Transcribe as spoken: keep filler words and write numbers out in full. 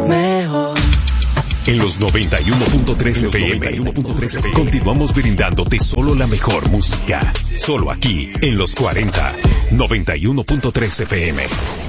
mejor. En los noventa y uno punto tres F M, continuamos brindándote solo la mejor música. Solo aquí, en los cuarenta, noventa y uno punto tres F M.